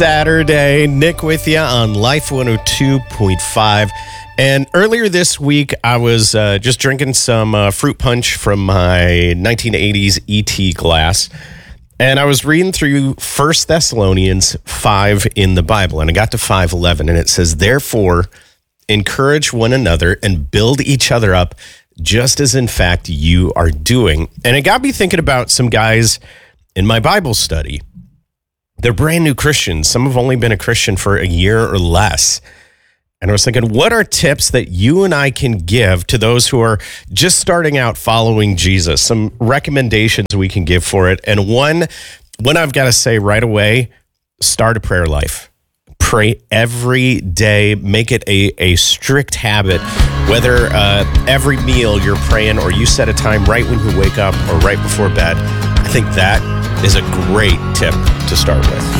Saturday. Nick with you on Life 102.5. And earlier this week, I was just drinking some fruit punch from my 1980s ET glass. And I was reading through 1 Thessalonians 5 in the Bible. And I got to 5:11. And it says, "Therefore, encourage one another and build each other up, just as in fact you are doing." And it got me thinking about some guys in my Bible study. They're brand new Christians. Some have only been a Christian for a year or less. And I was thinking, what are tips that you and I can give to those who are just starting out following Jesus? Some recommendations we can give for it. And one I've got to say right away, start a prayer life. Pray every day. Make it a strict habit. Whether every meal you're praying or you set a time right when you wake up or right before bed, I think that is a great tip to start with.